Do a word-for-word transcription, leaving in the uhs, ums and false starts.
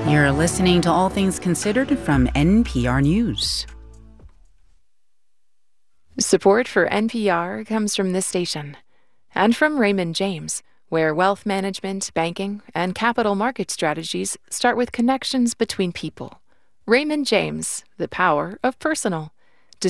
You're listening to All Things Considered from N P R News. Support for N P R comes from this station and from Raymond James, where wealth management, banking, and capital market strategies start with connections between people. Raymond James, the power of personal.